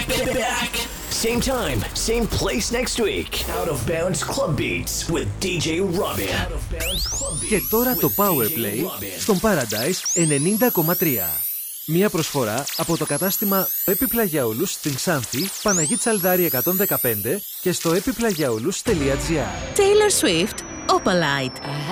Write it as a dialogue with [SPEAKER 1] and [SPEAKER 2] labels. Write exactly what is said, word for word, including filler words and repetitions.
[SPEAKER 1] Back. Same time, same place next week. Out of Bounds Club Beats with ντι τζέι Robin. Out of Bounds Club Beats.
[SPEAKER 2] Και τώρα το Powerplay στον Paradise ενενήντα κόμμα τρία. Μια προσφορά από το κατάστημα Έπιπλα για όλους στην Ξάνθη, Παναγή Τσαλδάρη εκατόν δεκαπέντε και στο έπιπλα για όλους τελεία τζι άρ.
[SPEAKER 3] Taylor Swift, Opalite.